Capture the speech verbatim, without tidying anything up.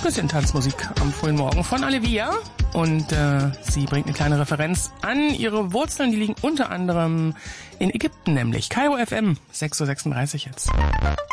bisschen Tanzmusik am frühen Morgen von Olivia. Und äh, sie bringt eine kleine Referenz an ihre Wurzeln. Die liegen unter anderem in Ägypten, nämlich Kairo F M, sechs Uhr sechsunddreißig jetzt.